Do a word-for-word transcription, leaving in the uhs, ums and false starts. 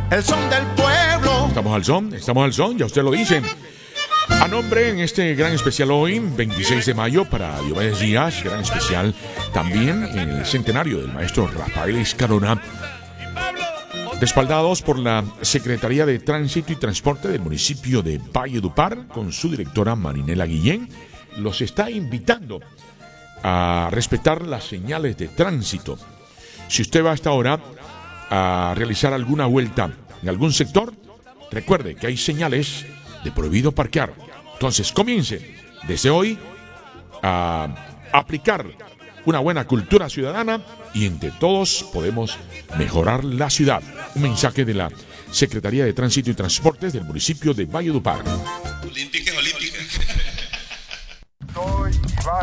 el son del pueblo. Estamos al son, estamos al son, ya usted lo dice. A nombre en este gran especial hoy, veintiséis de mayo, para Diomedes Díaz, gran especial también en el centenario del maestro Rafael Escalona, respaldados por la Secretaría de Tránsito y Transporte del municipio de Valledupar, con su directora Marinela Guillén, los está invitando a respetar las señales de tránsito. Si usted va hasta ahora a realizar alguna vuelta en algún sector, recuerde que hay señales de prohibido parquear. Entonces comience desde hoy a aplicar una buena cultura ciudadana y entre todos podemos mejorar la ciudad. Un mensaje de la Secretaría de Tránsito y Transportes del municipio de Valledupar. Olímpica, olímpica.